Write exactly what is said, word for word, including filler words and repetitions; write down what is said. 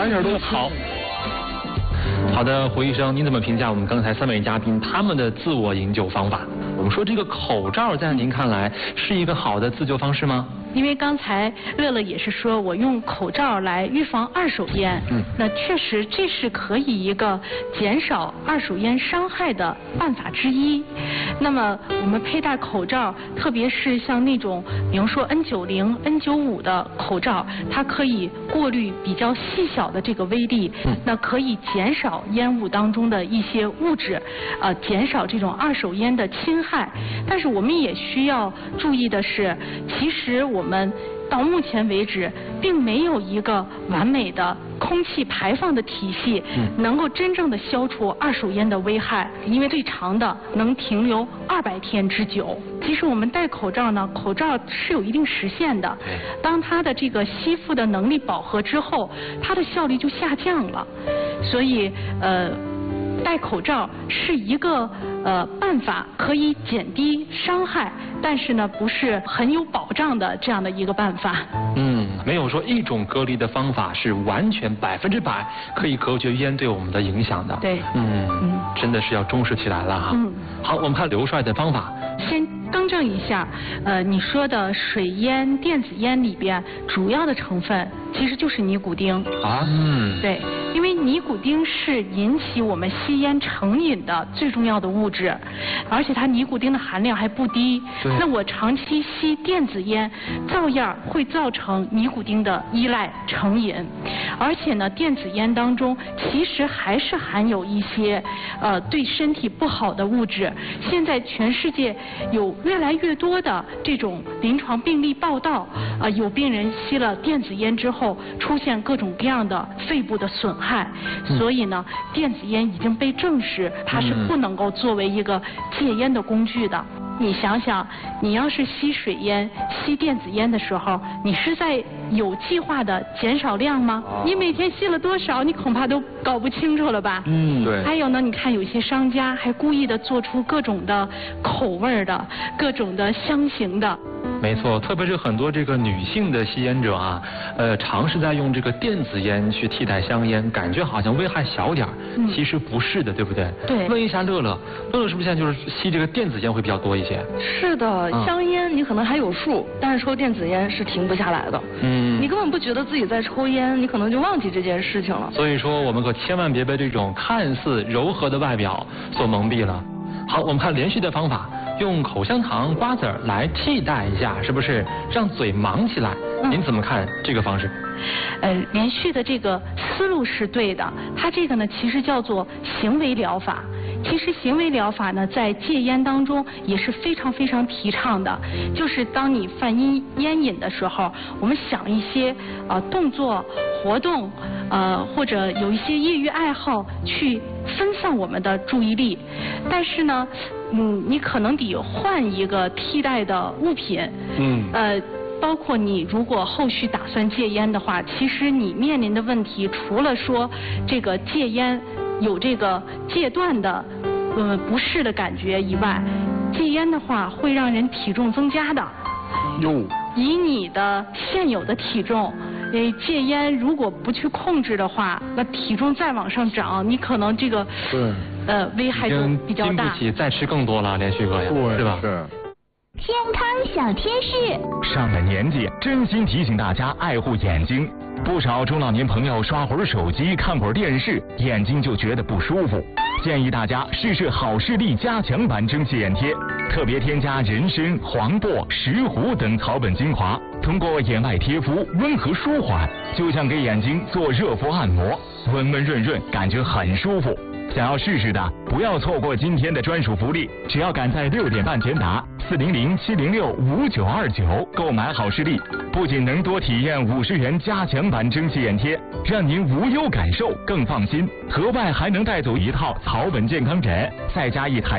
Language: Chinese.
一点都好。好的，胡医生，您怎么评价我们刚才三位嘉宾他们的自我营救方法？我们说这个口罩在您看来是一个好的自救方式吗？ 因为刚才乐乐也是说我用口罩来预防二手烟，嗯，那确实这是可以一个减少二手烟伤害的办法之一。那么我们佩戴口罩，特别是像那种比如说 N 九十、N 九十五 的口罩，它可以过滤比较细小的这个微粒，嗯，那可以减少烟雾当中的一些物质，呃，减少这种二手烟的侵害。但是我们也需要注意的是，其实我们到目前为止并没有一个完美的空气排放的体系，能够真正的消除二手烟的危害，因为最长的能停留二百天之久。其实我们戴口罩呢，口罩是有一定时限的，当它的这个吸附的能力饱和之后，它的效率就下降了。所以呃。戴口罩是一个呃办法，可以减低伤害，但是呢不是很有保障的这样的一个办法。 嗯，没有说一种隔离的方法是完全百分之百可以隔绝烟对我们的影响的。 对， 嗯，嗯真的是要重视起来了哈。嗯，好，我们看刘帅的方法。 先更正一下，呃，你说的水烟、电子烟里边主要的成分其实就是尼古丁啊，嗯， 对，因为尼古丁是引起我们吸烟成瘾的最重要的物质，而且它尼古丁的含量还不低。那我长期吸电子烟，照样会造成尼古丁的依赖成瘾，而且呢，电子烟当中其实还是含有一些呃对身体不好的物质。现在全世界有越来越多的这种临床病例报道，啊、呃，有病人吸了电子烟之后出现各种各样的肺部的损害，嗯、所以呢，电子烟已经被证实它是不能够作为一个戒烟的工具的。你想想，你要是吸水烟、吸电子烟的时候，你是在有计划的减少量吗？哦、你每天吸了多少，你恐怕都搞不清楚了吧？ 嗯，对。 还有呢，你看有些商家还故意的做出各种的口味的、各种的香型的。 没错，特别是很多这个女性的吸烟者啊，呃，尝试在用这个电子烟去替代香烟，感觉好像危害小点儿，嗯、其实不是的，对不对？ 对。 问一下乐乐，乐乐是不是现在就是吸这个电子烟会比较多一些？ 是的，香烟你可能还有数，嗯、但是抽电子烟是停不下来的。嗯。你根本不觉得自己在抽烟，你可能就忘记这件事情了。 所以说，我们可千万别被这种看似柔和的外表所蒙蔽了。好，我们看连续的方法。用口香糖、瓜子儿来替代一下，是不是让嘴忙起来？嗯、您怎么看这个方式？ 呃，连续的这个思路是对的，它这个呢其实叫做行为疗法。其实行为疗法呢，在戒烟当中也是非常非常提倡的。就是当你犯烟烟瘾的时候，我们想一些呃动作、活动，呃或者有一些业余爱好，去分散我们的注意力。但是呢，嗯，你可能得换一个替代的物品。嗯。呃。包括你如果后续打算戒烟的话，其实你面临的问题除了说这个戒烟有这个戒断的呃不适的感觉以外，戒烟的话会让人体重增加的。 哟。 以你的现有的体重，呃，戒烟如果不去控制的话，那体重再往上涨，你可能这个对呃危害就比较大。 经不起再吃更多了，连续哥呀，是吧？ 是。 健康小贴士， 上了年纪，真心提醒大家爱护眼睛。不少中老年朋友刷会儿手机、看会儿电视，眼睛就觉得不舒服。建议大家试试好视力加强版蒸汽眼贴，特别添加人参、黄柏、石斛等草本精华，通过眼外贴敷，温和舒缓，就像给眼睛做热敷按摩，温温润润，感觉很舒服。想要试试的，不要错过今天的专属福利，只要赶在六点半前打四零零七零六五九二九购买好视力，不仅能多体验五十元加强版蒸汽眼贴，让您无忧感受更放心，额外还能带走一套草本健康枕，再加一台